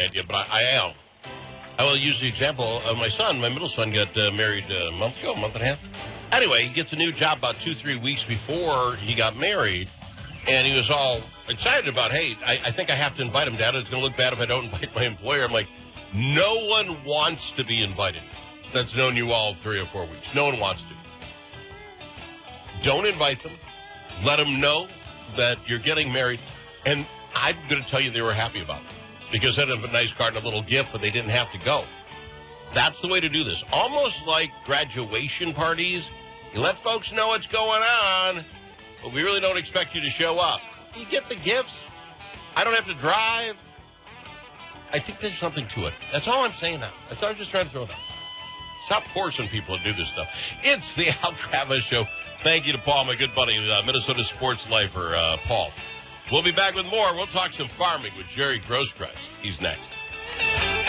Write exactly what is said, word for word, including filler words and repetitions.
at you, but I, I am. I will use the example of my son. My middle son got uh, married a month ago, a month and a half. Anyway, he gets a new job about two, three weeks before he got married, and he was all excited about, hey, I, I think I have to invite him, Dad. It's going to look bad if I don't invite my employer. I'm like, no one wants to be invited. That's known you all three or four weeks. No one wants to. Don't invite them. Let them know that you're getting married. And I'm going to tell you they were happy about it because they had a nice card and a little gift, but they didn't have to go. That's the way to do this. Almost like graduation parties. You let folks know what's going on, but we really don't expect you to show up. You get the gifts. I don't have to drive. I think there's something to it. That's all I'm saying now. That's all I'm just trying to throw it out. Stop forcing people to do this stuff. It's the Al Travis Show. Thank you to Paul, my good buddy, uh, Minnesota sports lifer, uh, Paul. We'll be back with more. We'll talk some farming with Jerry Grosskreutz. He's next.